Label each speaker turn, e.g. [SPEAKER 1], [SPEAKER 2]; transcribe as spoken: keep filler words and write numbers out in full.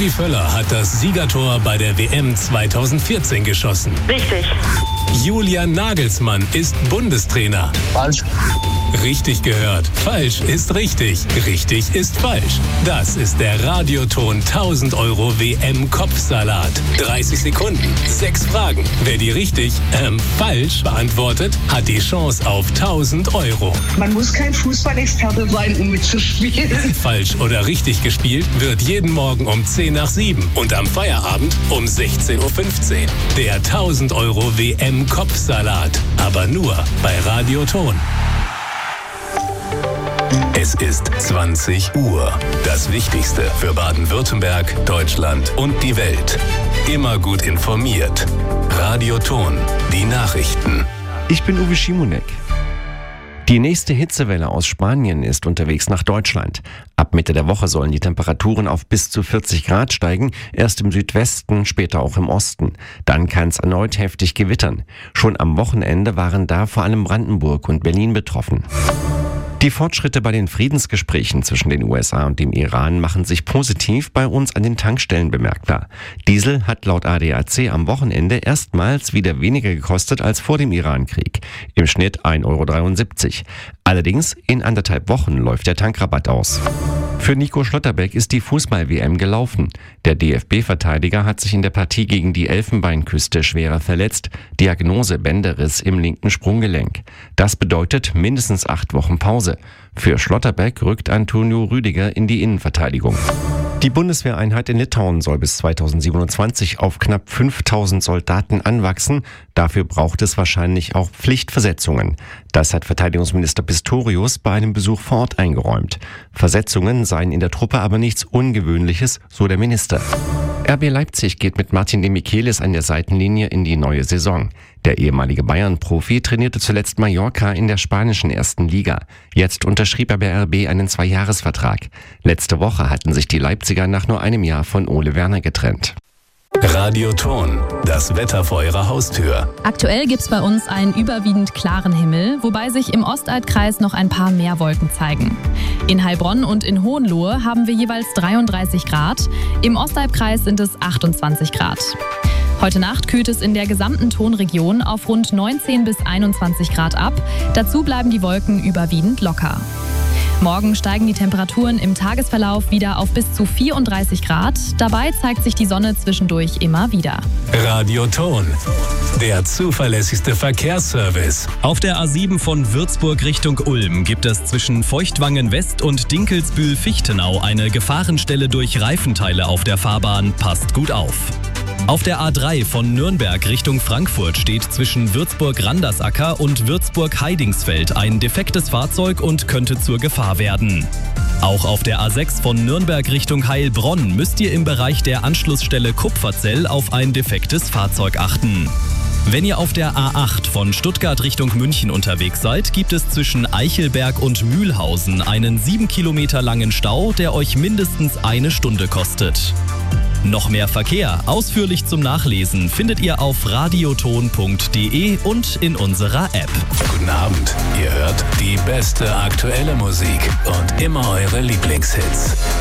[SPEAKER 1] Rudi Völler hat das Siegertor bei der W M zweitausendvierzehn geschossen.
[SPEAKER 2] Richtig.
[SPEAKER 1] Julian Nagelsmann ist Bundestrainer.
[SPEAKER 3] Falsch.
[SPEAKER 1] Richtig gehört. Falsch ist richtig. Richtig ist falsch. Das ist der Radioton tausend Euro W M-Kopfsalat. dreißig Sekunden, sechs Fragen. Wer die richtig, ähm, falsch beantwortet, hat die Chance auf tausend Euro.
[SPEAKER 2] Man muss kein Fußballexperte sein, um mitzuspielen.
[SPEAKER 1] Falsch oder richtig gespielt wird jeden Morgen um zehn nach sieben und am Feierabend um sechzehn Uhr fünfzehn. Der tausend Euro W M-Kopfsalat. Aber nur bei Radioton. Es ist zwanzig Uhr. Das Wichtigste für Baden-Württemberg, Deutschland und die Welt. Immer gut informiert. Radioton. Die Nachrichten.
[SPEAKER 4] Ich bin Uwe Schimonek. Die nächste Hitzewelle aus Spanien ist unterwegs nach Deutschland. Ab Mitte der Woche sollen die Temperaturen auf bis zu vierzig Grad steigen, erst im Südwesten, später auch im Osten. Dann kann es erneut heftig gewittern. Schon am Wochenende waren da vor allem Brandenburg und Berlin betroffen. Die Fortschritte bei den Friedensgesprächen zwischen den U S A und dem Iran machen sich positiv bei uns an den Tankstellen bemerkbar. Diesel hat laut A D A C am Wochenende erstmals wieder weniger gekostet als vor dem Irankrieg. Im Schnitt ein Euro dreiundsiebzig. Allerdings in anderthalb Wochen läuft der Tankrabatt aus. Für Nico Schlotterbeck ist die Fußball-W M gelaufen. Der D F B-Verteidiger hat sich in der Partie gegen die Elfenbeinküste schwerer verletzt. Diagnose Bänderriss im linken Sprunggelenk. Das bedeutet mindestens acht Wochen Pause. Für Schlotterbeck rückt Antonio Rüdiger in die Innenverteidigung. Die Bundeswehreinheit in Litauen soll bis zweitausendsiebenundzwanzig auf knapp fünftausend Soldaten anwachsen. Dafür braucht es wahrscheinlich auch Pflichtversetzungen. Das hat Verteidigungsminister Pistorius bei einem Besuch vor Ort eingeräumt. Versetzungen seien in der Truppe aber nichts Ungewöhnliches, so der Minister. R B Leipzig geht mit Martin de Michelis an der Seitenlinie in die neue Saison. Der ehemalige Bayern-Profi trainierte zuletzt Mallorca in der spanischen ersten Liga. Jetzt unterschrieb er bei R B einen Zweijahresvertrag. Letzte Woche hatten sich die Leipziger nach nur einem Jahr von Ole Werner getrennt.
[SPEAKER 1] Radioton. Das Wetter vor Ihrer Haustür.
[SPEAKER 5] Aktuell gibt's bei uns einen überwiegend klaren Himmel, wobei sich im Ostalbkreis noch ein paar mehr Wolken zeigen. In Heilbronn und in Hohenlohe haben wir jeweils dreiunddreißig Grad. Im Ostalbkreis sind es achtundzwanzig Grad. Heute Nacht kühlt es in der gesamten Tonregion auf rund neunzehn bis einundzwanzig Grad ab. Dazu bleiben die Wolken überwiegend locker. Morgen steigen die Temperaturen im Tagesverlauf wieder auf bis zu vierunddreißig Grad. Dabei zeigt sich die Sonne zwischendurch immer wieder.
[SPEAKER 1] Radioton. Der zuverlässigste Verkehrsservice.
[SPEAKER 6] Auf der A sieben von Würzburg Richtung Ulm gibt es zwischen Feuchtwangen West und Dinkelsbühl-Fichtenau eine Gefahrenstelle durch Reifenteile auf der Fahrbahn. Passt gut auf. Auf der A drei von Nürnberg Richtung Frankfurt steht zwischen Würzburg-Randersacker und Würzburg-Heidingsfeld ein defektes Fahrzeug und könnte zur Gefahr werden. Auch auf der A sechs von Nürnberg Richtung Heilbronn müsst ihr im Bereich der Anschlussstelle Kupferzell auf ein defektes Fahrzeug achten. Wenn ihr auf der A acht von Stuttgart Richtung München unterwegs seid, gibt es zwischen Eichelberg und Mühlhausen einen sieben Kilometer langen Stau, der euch mindestens eine Stunde kostet. Noch mehr Verkehr, ausführlich zum Nachlesen, findet ihr auf radioton punkt de und in unserer App.
[SPEAKER 1] Guten Abend. Ihr hört die beste aktuelle Musik und immer eure Lieblingshits.